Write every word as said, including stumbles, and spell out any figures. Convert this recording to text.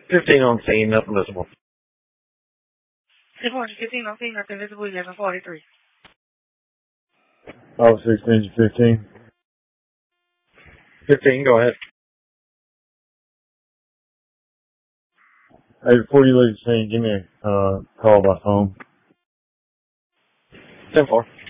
fifteen on scene, nothing visible. ten forty, fifteen on scene, nothing visible, eleven forty-three. Oh, sixteen, fifteen. fifteen, go ahead. Hey, before you leave the scene, give me a uh, call by phone. ten four.